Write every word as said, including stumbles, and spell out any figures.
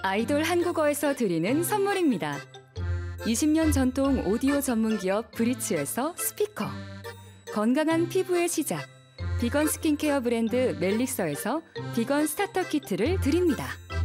아이돌 한국어에서 드리는 선물입니다. 이십 년 전통 오디오 전문 기업 브리츠에서 스피커, 건강한 피부의 시작, 비건 스킨케어 브랜드 멜릭서에서 비건 스타터 키트를 드립니다.